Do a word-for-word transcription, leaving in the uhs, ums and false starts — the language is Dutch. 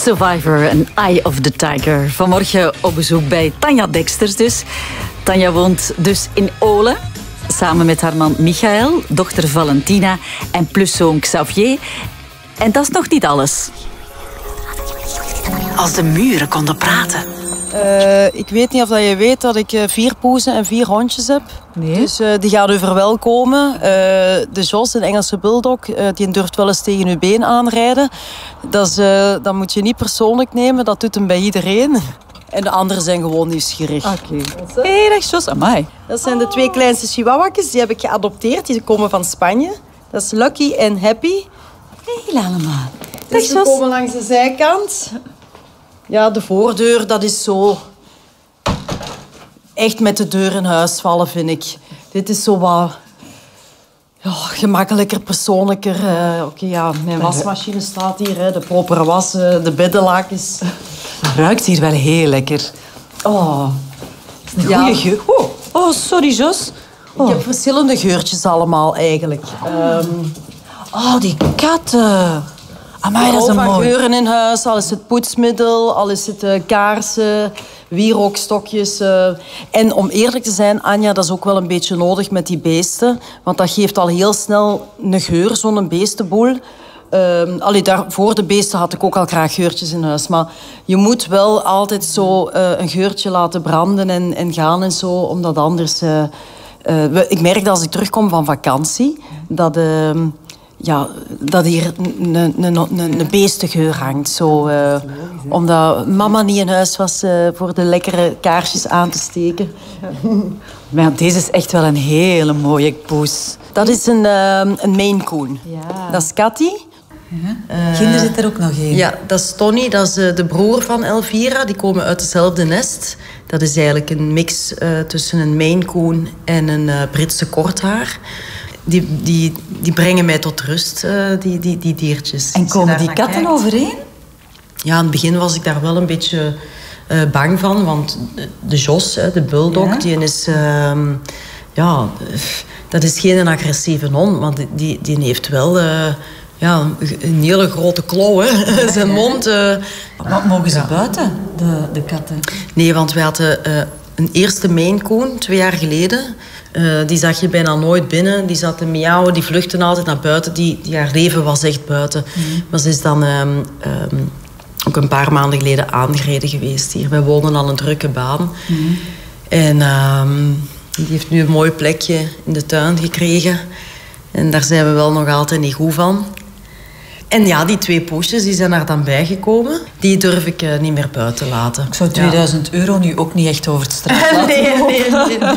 Survivor, an Eye of the Tiger. Vanmorgen op bezoek bij Tanja Deksters dus. Tanja woont dus in Olen, samen met haar man Michael, dochter Valentina en pluszoon Xavier. En dat is nog niet alles. Als de muren konden praten. Uh, ik weet niet of dat je weet dat ik uh, vier poezen en vier hondjes heb. Nee. Dus uh, die gaan u verwelkomen. Uh, de Jos, een Engelse bulldog, uh, die durft wel eens tegen uw been aanrijden. Dat, is, uh, dat moet je niet persoonlijk nemen, dat doet hem bij iedereen. En de anderen zijn gewoon nieuwsgierig. Oké. Okay. Hé, dag Jos, amai. Dat zijn de twee kleinste chihuahua's, die heb ik geadopteerd. Die komen van Spanje. Dat is Lucky en Happy. Heel allemaal. Dus ze komen langs de zijkant. Ja, de voordeur, dat is zo... Echt met de deur in huis vallen, vind ik. Dit is zo wat... Ja, gemakkelijker, persoonlijker. Uh, Oké, okay, ja, mijn wasmachine staat hier. Hè. De propere was, uh, de beddenlakens. Het ruikt hier wel heel lekker. Oh. Een goede ja. geur. Oh, oh, sorry, Jos. Oh. Ik heb verschillende geurtjes allemaal, eigenlijk. Um, oh, die katten. Amai, dat is een van mooi. geuren in huis, al is het poetsmiddel, al is het uh, kaarsen, wierookstokjes. Uh. En om eerlijk te zijn, Anja, dat is ook wel een beetje nodig met die beesten. Want dat geeft al heel snel een geur, zo'n beestenboel. Uh, allee, daar, voor de beesten had ik ook al graag geurtjes in huis. Maar je moet wel altijd zo uh, een geurtje laten branden en, en gaan en zo. Omdat anders... Uh, uh, ik merk dat als ik terugkom van vakantie, dat... Uh, Ja, dat hier een, een, een, een beestengeur hangt. Zo, uh, omdat mama niet in huis was uh, voor de lekkere kaarsjes aan te steken. Maar deze is echt wel een hele mooie poes. Dat is een, uh, een Maine Coon. Ja. Dat is Cathy. Ja. Uh, Kinder zit er ook nog in. Ja, dat is Tony. Dat is uh, de broer van Elvira. Die komen uit hetzelfde nest. Dat is eigenlijk een mix uh, tussen een Maine Coon en een uh, Britse korthaar. Die, die, die brengen mij tot rust, uh, die, die, die diertjes. En komen die katten kijkt. overeen? Ja, in het begin was ik daar wel een beetje uh, bang van. Want de Jos, de bulldog, ja? die is... Uh, ja, dat is geen agressieve hond, maar die, die heeft wel... Uh, ja, een hele grote klauw, hè. Zijn mond... Uh, Wat mogen ze ja. buiten, de, de katten? Nee, want we hadden uh, een eerste Maine Coon, twee jaar geleden... Uh, die zag je bijna nooit binnen. Die zat te miauwen, die vluchtte altijd naar buiten. Die, die, haar leven was echt buiten. Mm. Maar ze is dan um, um, ook een paar maanden geleden aangereden geweest hier. Wij woonden al een drukke baan. Mm. En um, die heeft nu een mooi plekje in de tuin gekregen. En daar zijn we wel nog altijd niet goed van. En ja, die twee poesjes die zijn er dan bijgekomen. Die durf ik uh, niet meer buiten laten. Ik zou tweeduizend ja. euro nu ook niet echt over het straat laten nee, nee, nee, nee.